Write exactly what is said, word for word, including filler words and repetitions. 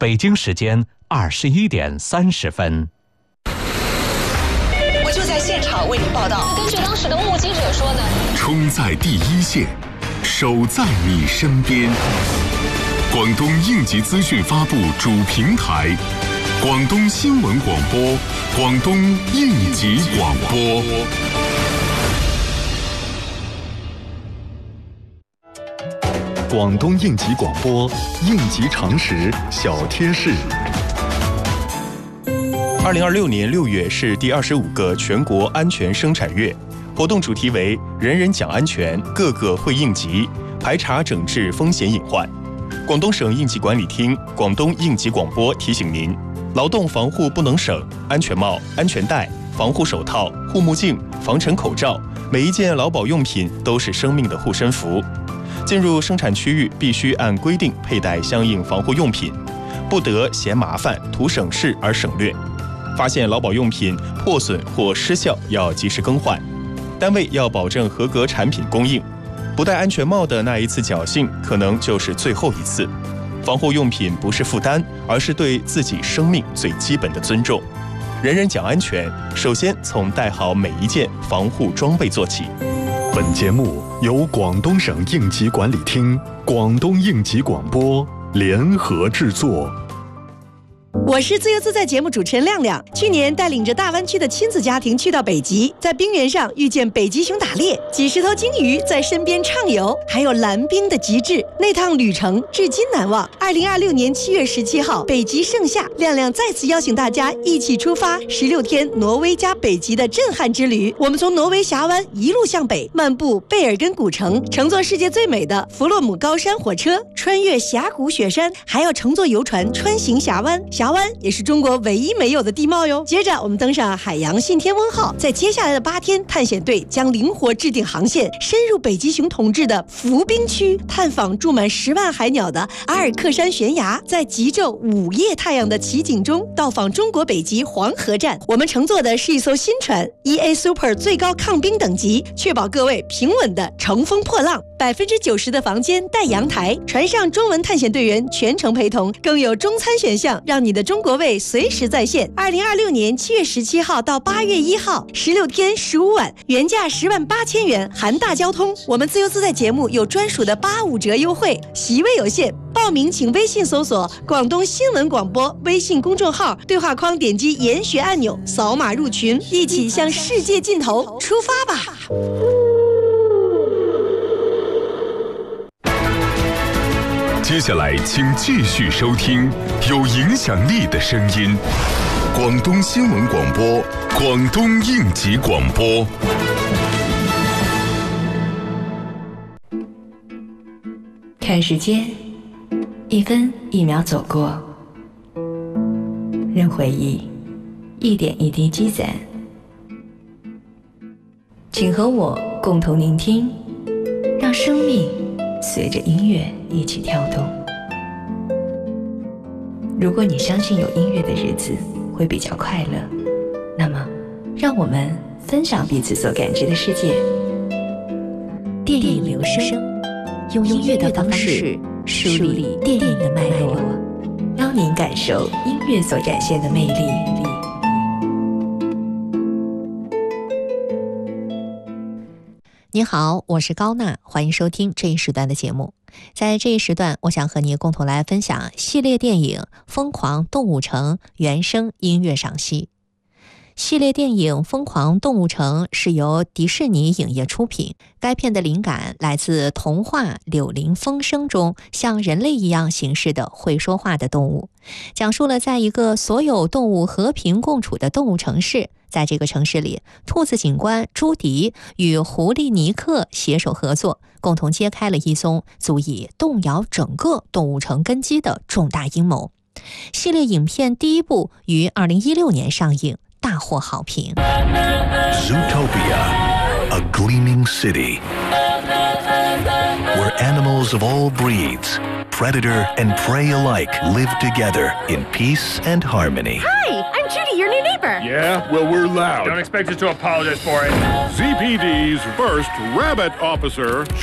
北京时间二十一点三十分。 我就在现场为您报道。 根据当时的目击者说呢， 冲在第一线，守在你身边。广东应急资讯发布主平台，广东新闻广播，广东应急广播。 广东应急广播，应急常识小贴士。 二零二六年六月是第二十五个全国安全生产月，活动主题为“人人讲安全，个个会应急”，排查整治风险隐患。广东省应急管理厅、广东应急广播提醒您：劳动防护不能省，安全帽、安全带、防护手套、护目镜、防尘口罩，每一件劳保用品都是生命的护身符。进入生产区域必须按规定佩戴相应防护用品，不得嫌麻烦、图省事而省略。发现劳保用品破损或失效，要及时更换。单位要保证合格产品供应。不戴安全帽的那一次侥幸，可能就是最后一次。防护用品不是负担，而是对自己生命最基本的尊重。人人讲安全，首先从戴好每一件防护装备做起。 本节目由广东省应急管理厅、广东应急广播联合制作。 我是自由自在节目主持人亮亮。去年带领着大湾区的亲子家庭去到北极，在冰原上遇见北极熊打猎，几十头鲸鱼在身边畅游，还有蓝冰的极致，那趟旅程至今难忘。二零二六年七月十七号，北极盛夏，亮亮再次邀请大家一起出发十六天挪威加北极的震撼之旅。我们从挪威峡湾一路向北，漫步贝尔根古城，乘坐世界最美的弗洛姆高山火车，穿越峡谷雪山，还要乘坐游船穿行峡湾。峡湾也是中国唯一没有的地貌哟。接着我们登上海洋信天翁号，在接下来的八天，探险队将灵活制定航线，深入北极熊统治的浮冰区，探访住满十万海鸟的阿尔克山悬崖，在极昼午夜太阳的奇景中到访中国北极黄河站。我们乘坐的是一艘新船 E A Super 最高抗冰等级，确保各位平稳的乘风破浪。百分之九十的房间带阳台，船上中文探险队员全程陪同，更有中餐选项，让你的中国味随时在线。二零二六年七月十七号到八月一号，十六天十五晚，原价十万八千元，含大交通。我们自由自在节目有专属的八五折优惠，席位有限，报名请微信搜索广东新闻广播微信公众号，对话框点击研学按钮，扫码入群，一起向世界尽头出发吧。 接下来请继续收听有影响力的声音，广东新闻广播，广东应急广播。 看时间，一分一秒走过，任回忆一点一滴积攒。请和我共同聆听，让生命随着音乐一起跳动。如果你相信有音乐的日子会比较快乐，那么让我们分享彼此所感知的世界。电影留声，用音乐的方式梳理电影的脉络，邀您感受音乐所展现的魅力。 你好，我是高娜，欢迎收听这一时段的节目。在这一时段，我想和你共同来分享系列电影《疯狂动物城》原声音乐赏析。系列电影《疯狂动物城》是由迪士尼影业出品，该片的灵感来自童话《柳林风声》中像人类一样行事的会说话的动物，讲述了在一个所有动物和平共处的动物城市，在这个城市里，兔子警官朱迪与狐狸尼克携手合作，共同揭开了一宗足以动摇整个动物城根基的重大阴谋。系列影片第一部于二零一六年上映，大获好评。 Zootopia, a gleaming city where animals of all breeds, predator and prey alike, live together in peace and harmony. Hi, I'm Judy, your new neighbor. Yeah, well, we're loud. Don't expect us to apologize for it. Z P D's first rabbit officer,